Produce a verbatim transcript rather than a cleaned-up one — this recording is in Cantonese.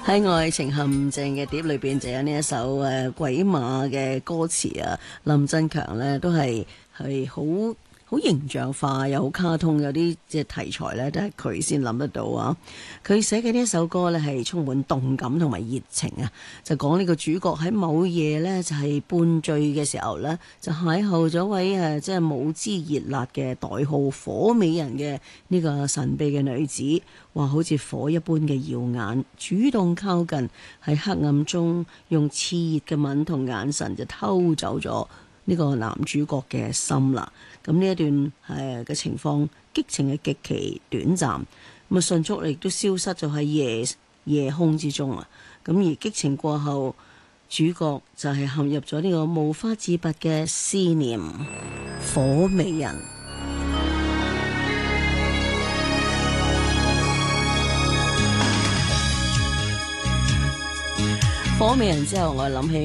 喺愛情陷阱嘅碟裏邊就有呢一首誒鬼馬嘅歌詞啊，林振強呢都係係好好形象化，又好卡通，有啲即係題材呢都係佢先諗得到啊！佢寫嘅呢一首歌呢係充滿動感同埋熱情啊，就講呢個主角喺某夜呢就係半醉嘅時候呢，就邂逅咗位誒即係舞姿熱辣嘅代號火美人嘅呢個神秘嘅女子，話好似火一般嘅耀眼，主動靠近，喺黑暗中用熾熱嘅吻同眼神就偷走咗呢個男主角嘅心啦。咁呢一段誒嘅情況，激情係極其短暫，咁啊迅速亦都消失咗喺夜夜空之中啊。咁而激情過後，主角就係陷入咗呢個無法自拔嘅思念。火美人，火美人之後，我諗起